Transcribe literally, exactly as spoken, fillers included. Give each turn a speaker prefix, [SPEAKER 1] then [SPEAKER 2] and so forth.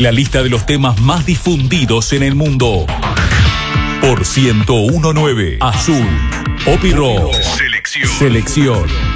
[SPEAKER 1] La lista de los temas más difundidos en el mundo. Por ciento uno punto nueve Azul. Pop y Rock. Selección. Selección.